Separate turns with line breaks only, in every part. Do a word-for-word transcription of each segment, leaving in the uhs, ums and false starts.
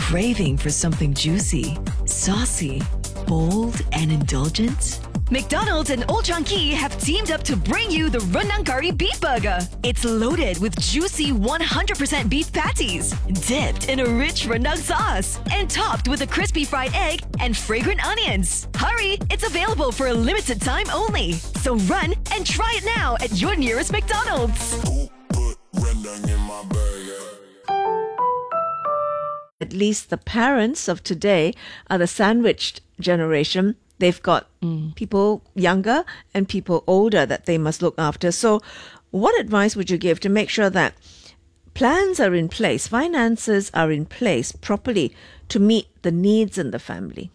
craving for something juicy, saucy, bold, and indulgent? McDonald's and Old Chang Kee have teamed up to bring you the Rendang Curry Beef Burger. It's loaded with juicy one hundred percent beef patties, dipped in a rich rendang sauce, and topped with a crispy fried egg and fragrant onions. Hurry! It's available for a limited time only. So run and try it now at your nearest McDonald's.
Put rendang in my burger.
At least the parents of today are the sandwiched generation. They've got mm. people younger and people older that they must look after. So what advice would you give to make sure that plans are in place, finances are in place properly to meet the needs in the family?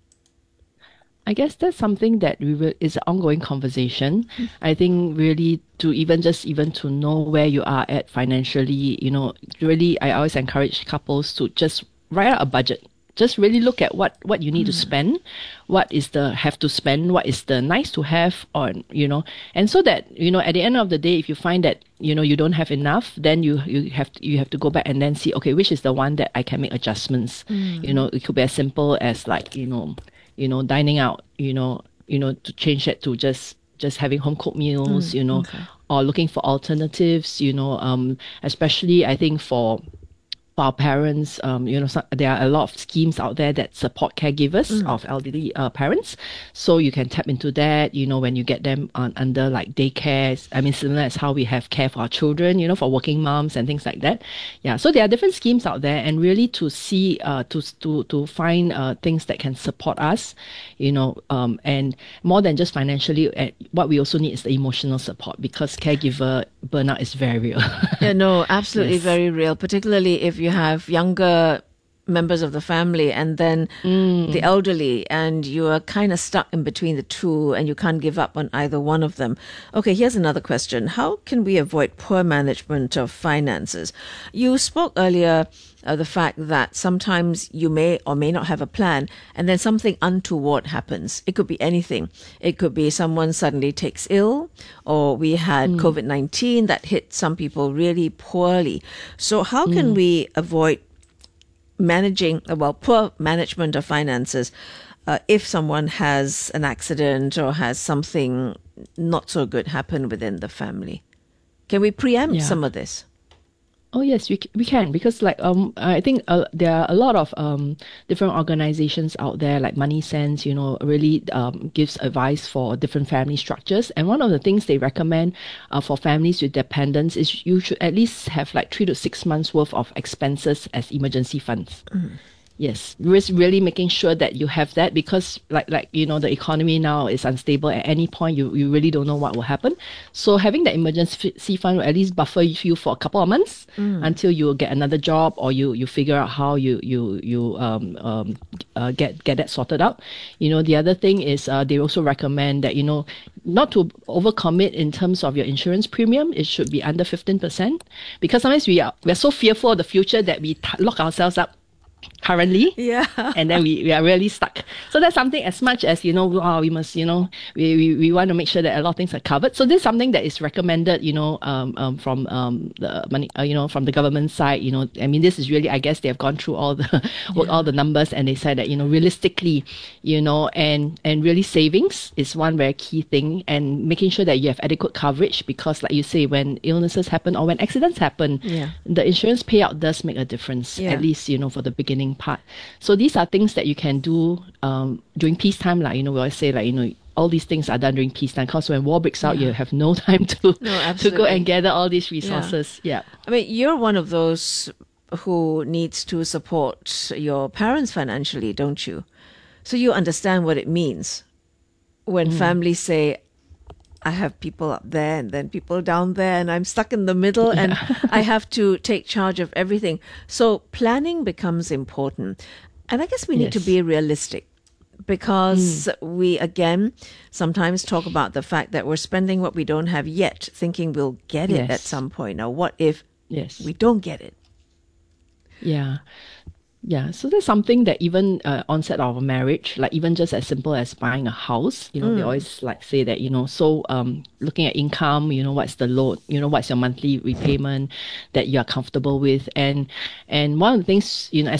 I guess that's something that we will, is an ongoing conversation. Mm. I think really to even just even to know where you are at financially, you know, really I always encourage couples to just write out a budget. Just really look at what, what you need mm. to spend, what is the have to spend, what is the nice to have, or, you know, and so that, you know, at the end of the day, if you find that, you know, you don't have enough, then you, you have to, you have to go back and then see, okay, which is the one that I can make adjustments. Mm. You know, it could be as simple as like, you know, you know, dining out, you know, you know, to change that to just, just having home cooked meals, mm. you know, okay. or looking for alternatives, you know, um, especially I think for our parents, um, you know, some, there are a lot of schemes out there that support caregivers mm. of elderly uh, parents. So you can tap into that, you know, when you get them on, under like daycare. I mean, similar as how we have care for our children, you know, for working moms and things like that. Yeah. So there are different schemes out there, and really to see, uh, to, to, to find uh, things that can support us, you know, um, and more than just financially, uh, what we also need is the emotional support, because caregiver burnout is very real.
Yeah, no, absolutely
yes.
very real, particularly if you have younger members of the family and then mm. the elderly, and you are kind of stuck in between the two and you can't give up on either one of them. Okay, here's another question. How can we avoid poor management of finances? You spoke earlier of the fact that sometimes you may or may not have a plan and then something untoward happens. It could be anything. It could be someone suddenly takes ill, or we had mm. COVID nineteen that hit some people really poorly. So how can mm. we avoid managing, well, poor management of finances uh, if someone has an accident or has something not so good happen within the family? Can we preempt yeah. some of this?
Oh yes, we we can, because like um I think uh, there are a lot of um different organizations out there, like Money Sense, you know, really um gives advice for different family structures. And one of the things they recommend uh, for families with dependents is you should at least have like three to six months worth of expenses as emergency funds. Mm. Yes, really making sure that you have that, because like, like you know, the economy now is unstable. At any point, you, you really don't know what will happen. So having that emergency fund will at least buffer you for a couple of months mm. until you get another job, or you, you figure out how you you you um, um uh, get get that sorted out. You know, the other thing is uh, they also recommend that, you know, not to overcommit in terms of your insurance premium. It should be under fifteen percent, because sometimes we are we are so fearful of the future that we t- lock ourselves up currently,
yeah,
and then we, we are really stuck. So that's something, as much as, you know, oh, we must, you know, we, we, we want to make sure that a lot of things are covered. So this is something that is recommended, you know, um, um from um the money, uh, you know, from the government side. You know, I mean, this is really, I guess they have gone through all the yeah. all the numbers, and they said that, you know, realistically, you know, and and really savings is one very key thing, and making sure that you have adequate coverage, because like you say, when illnesses happen or when accidents happen,
yeah.
the insurance payout does make a difference, yeah. at least, you know, for the beginning part. So these are things that you can do um, during peacetime. Like, you know, we always say, like, you know, all these things are done during peacetime, because when war breaks out, yeah. you have no time to,
no,
to go and gather all these resources. Yeah. yeah.
I mean, you're one of those who needs to support your parents financially, don't you? So you understand what it means when mm. families say, I have people up there and then people down there, and I'm stuck in the middle yeah. and I have to take charge of everything. So planning becomes important. And I guess we need yes. to be realistic, because mm. we, again, sometimes talk about the fact that we're spending what we don't have yet, thinking we'll get it yes. at some point. Now, what if
yes.
we don't get it?
Yeah. Yeah, so that's something that even uh, onset of a marriage, like even just as simple as buying a house, you know, mm. they always like say that, you know, so um, looking at income, you know, what's the load, you know, what's your monthly repayment that you are comfortable with. And and one of the things, you know,